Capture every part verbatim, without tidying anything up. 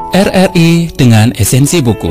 R R I dengan esensi buku.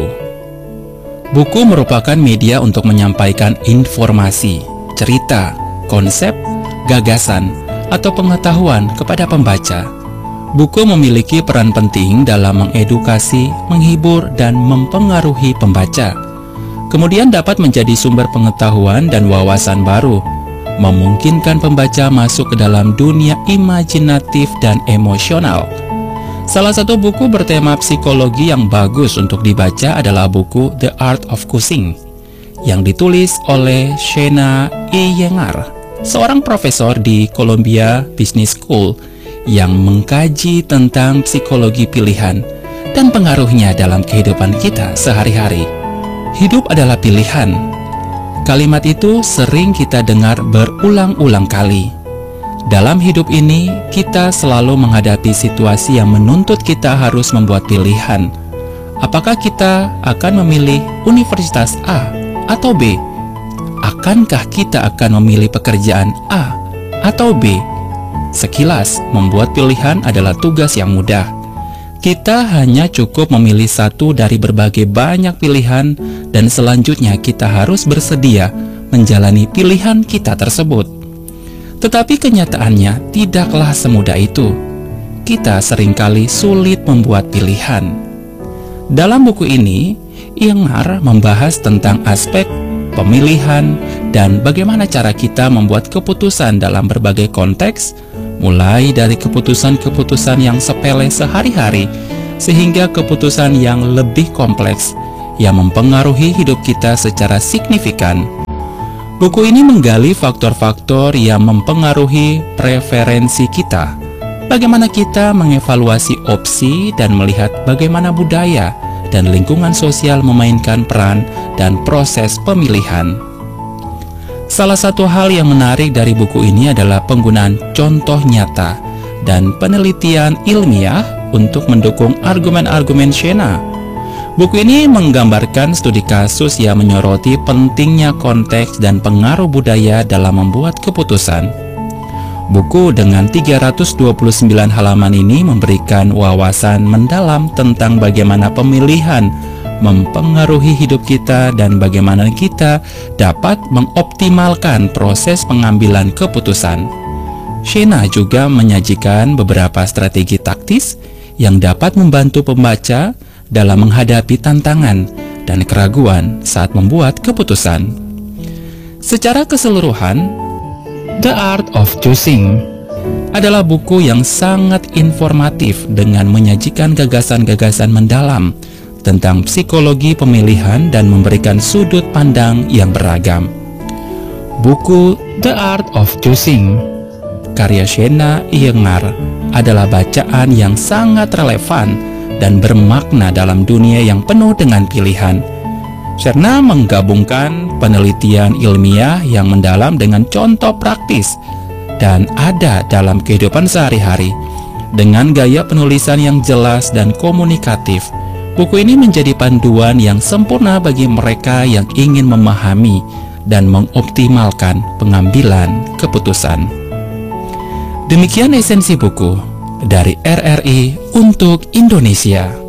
Buku merupakan media untuk menyampaikan informasi, cerita, konsep, gagasan, atau pengetahuan kepada pembaca. Buku memiliki peran penting dalam mengedukasi, menghibur, dan mempengaruhi pembaca. Kemudian dapat menjadi sumber pengetahuan dan wawasan baru, memungkinkan pembaca masuk ke dalam dunia imajinatif dan emosional. Salah satu buku bertema psikologi yang bagus untuk dibaca adalah buku The Art of Cussing yang ditulis oleh Shena Iyengar, seorang profesor di Columbia Business School yang mengkaji tentang psikologi pilihan dan pengaruhnya dalam kehidupan kita sehari-hari. Hidup adalah pilihan. Kalimat itu sering kita dengar berulang-ulang kali. Dalam hidup ini, kita selalu menghadapi situasi yang menuntut kita harus membuat pilihan. Apakah kita akan memilih universitas A atau B? Akankah kita akan memilih pekerjaan A atau B? Sekilas, membuat pilihan adalah tugas yang mudah. Kita hanya cukup memilih satu dari berbagai banyak pilihan, dan selanjutnya kita harus bersedia menjalani pilihan kita tersebut. Tetapi kenyataannya tidaklah semudah itu. Kita seringkali sulit membuat pilihan. Dalam buku ini, Iyengar membahas tentang aspek pemilihan dan bagaimana cara kita membuat keputusan dalam berbagai konteks, mulai dari keputusan-keputusan yang sepele sehari-hari sehingga keputusan yang lebih kompleks yang mempengaruhi hidup kita secara signifikan. Buku ini menggali faktor-faktor yang mempengaruhi preferensi kita, bagaimana kita mengevaluasi opsi dan melihat bagaimana budaya dan lingkungan sosial memainkan peran dan proses pemilihan. Salah satu hal yang menarik dari buku ini adalah penggunaan contoh nyata dan penelitian ilmiah untuk mendukung argumen-argumen Shena. Buku ini menggambarkan studi kasus yang menyoroti pentingnya konteks dan pengaruh budaya dalam membuat keputusan. Buku dengan tiga ratus dua puluh sembilan halaman ini memberikan wawasan mendalam tentang bagaimana pemilihan mempengaruhi hidup kita dan bagaimana kita dapat mengoptimalkan proses pengambilan keputusan. Shena juga menyajikan beberapa strategi taktis yang dapat membantu pembaca dalam menghadapi tantangan dan keraguan saat membuat keputusan. Secara keseluruhan, The Art of Choosing adalah buku yang sangat informatif dengan menyajikan gagasan-gagasan mendalam tentang psikologi pemilihan dan memberikan sudut pandang yang beragam. Buku The Art of Choosing karya Shena Iyengar adalah bacaan yang sangat relevan dan bermakna dalam dunia yang penuh dengan pilihan. Shena menggabungkan penelitian ilmiah yang mendalam dengan contoh praktis dan ada dalam kehidupan sehari-hari. Dengan gaya penulisan yang jelas dan komunikatif, buku ini menjadi panduan yang sempurna bagi mereka yang ingin memahami dan mengoptimalkan pengambilan keputusan. Demikian esensi buku dari R R I untuk Indonesia.